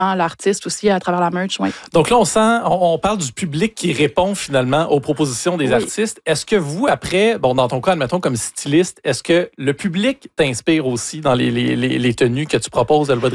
l'artiste aussi à travers la merch. Oui. Donc là, on parle du public qui répond finalement aux propositions des artistes. Est-ce que vous, après, dans ton cas, admettons comme styliste, est-ce que le public t'inspire aussi dans les tenues que tu proposes, Elba